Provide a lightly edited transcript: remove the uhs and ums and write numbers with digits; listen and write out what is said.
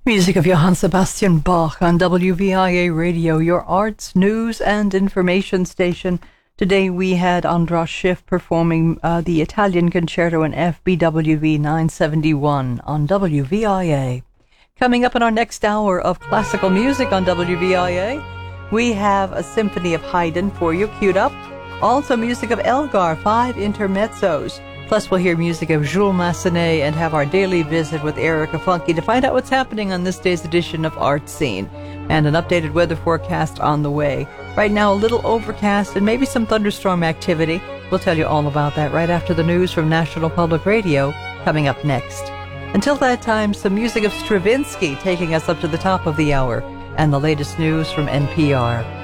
Music of Johann Sebastian Bach on WVIA Radio, your arts, news, and information station. Today we had Andras Schiff performing the Italian Concerto in F BWV 971 on WVIA. Coming up in our next hour of classical music on WVIA, we have a symphony of Haydn for you queued up. Also music of Elgar, 5 intermezzos. Plus, we'll hear music of Jules Massenet and have our daily visit with Erica Funky to find out what's happening on this day's edition of Art Scene. And an updated weather forecast on the way. Right now, a little overcast and maybe some thunderstorm activity. We'll tell you all about that right after the news from National Public Radio, coming up next. Until that time, some music of Stravinsky taking us up to the top of the hour, and the latest news from NPR.